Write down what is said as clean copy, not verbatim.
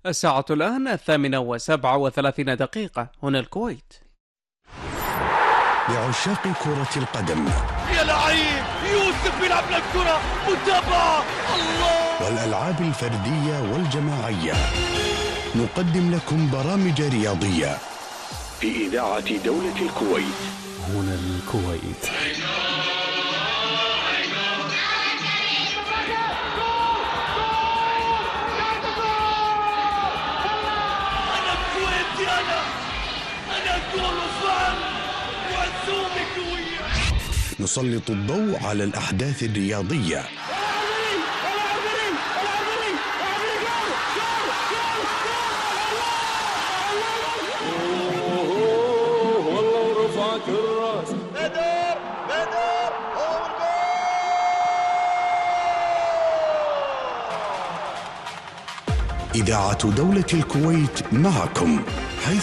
الساعة الآن 8:37 هنا الكويت. لعشاق كرة القدم يا لعيب يوسف يلعب للكرة متابعة الله، والألعاب الفردية والجماعية، نقدم لكم برامج رياضية في إذاعة دولة الكويت. هنا الكويت. أنا كويتي، أنا كول فان وعزومي كويت. نسلط الضوء على الأحداث الرياضية والله رفعت الراس بدر هو إذاعة دولة الكويت معكم حيث